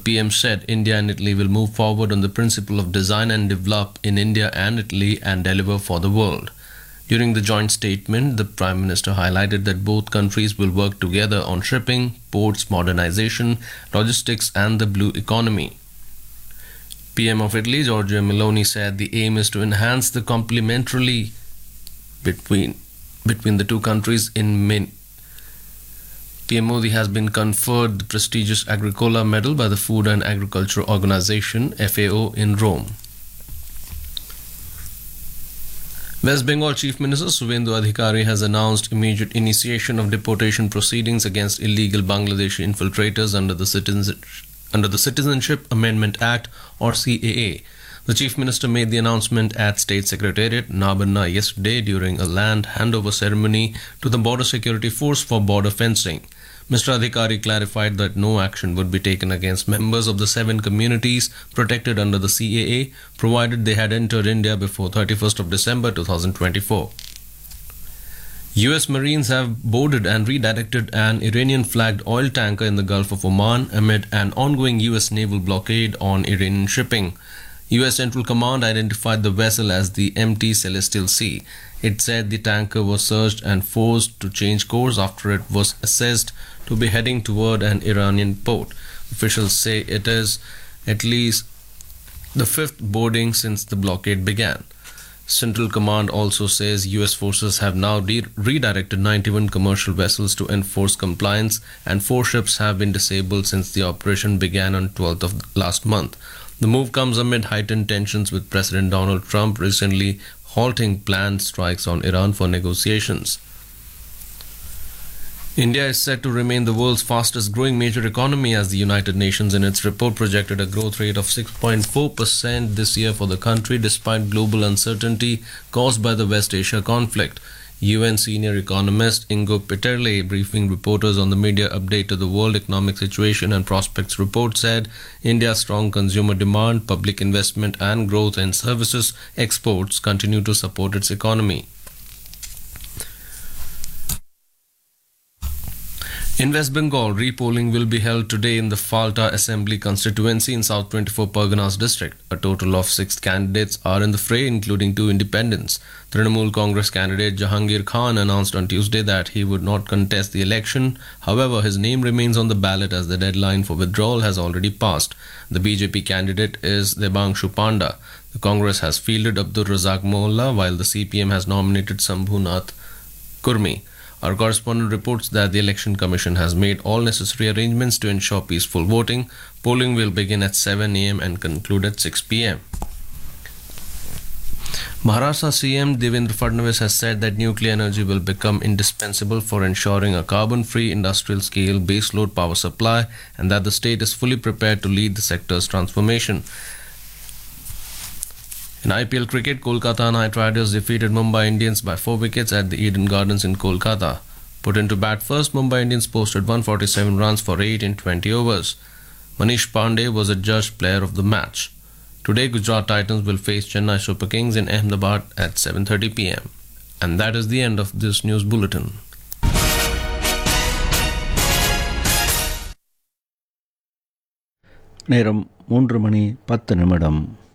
PM said India and Italy will move forward on the principle of design and develop in India and Italy and deliver for the world. During the joint statement, the Prime Minister highlighted that both countries will work together on shipping, ports modernization, logistics and the blue economy. PM of Italy, Giorgia Meloni, said the aim is to enhance the complementarity between the two countries in PM Modi has been conferred the prestigious Agricola Medal by the Food and Agriculture Organization, FAO, in Rome. West Bengal Chief Minister Suvendu Adhikari has announced immediate initiation of deportation proceedings against illegal Bangladeshi infiltrators under the Citizenship Amendment Act or CAA. The Chief Minister made the announcement at State Secretariat, Nabarna, yesterday during a land handover ceremony to the Border Security Force for border fencing. Mr. Adhikari clarified that no action would be taken against members of the 7 communities protected under the CAA, provided they had entered India before 31st of December 2024. US Marines have boarded and redirected an Iranian-flagged oil tanker in the Gulf of Oman amid an ongoing US naval blockade on Iranian shipping. US Central Command identified the vessel as the MT Celestial Sea. It said the tanker was searched and forced to change course after it was assessed to be heading toward an Iranian port. Officials say it is at least the 5th boarding since the blockade began. Central Command also says US forces have now redirected 91 commercial vessels to enforce compliance, and 4 ships have been disabled since the operation began on 12th of last month. The move comes amid heightened tensions with President Donald Trump recently halting planned strikes on Iran for negotiations. India is set to remain the world's fastest growing major economy as the United Nations in its report projected a growth rate of 6.4% this year for the country despite global uncertainty caused by the West Asia conflict. UN senior economist Ingo Peterle, briefing reporters on the media update to the World Economic Situation and Prospects report, said India's strong consumer demand, public investment and growth in services exports continue to support its economy. In West Bengal, repolling will be held today in the Falta Assembly constituency in South 24 Parganas district. A total of 6 candidates are in the fray, including 2 independents. Trinamool Congress candidate Jahangir Khan announced on Tuesday that he would not contest the election. However, his name remains on the ballot as the deadline for withdrawal has already passed. The BJP candidate is Debangshu Panda. The Congress has fielded Abdul Razak Mohalla, while the CPM has nominated Sambhunath Kurmi. Our correspondent reports that the Election Commission has made all necessary arrangements to ensure peaceful voting. Polling will begin at 7 a.m. and conclude at 6 p.m. Maharashtra CM Devendra Fadnavis has said that nuclear energy will become indispensable for ensuring a carbon-free industrial-scale baseload power supply and that the state is fully prepared to lead the sector's transformation. In IPL cricket, Kolkata Knight Riders defeated Mumbai Indians by 4 wickets at the Eden Gardens in Kolkata. Put into bat first, Mumbai Indians posted 147 runs for 8 in 20 overs. Manish Pandey was adjudged player of the match. Today, Gujarat Titans will face Chennai Super Kings in Ahmedabad at 7:30 p.m. And that is the end of this news bulletin. நேரம் 3 மணி 10 நிமிடம்.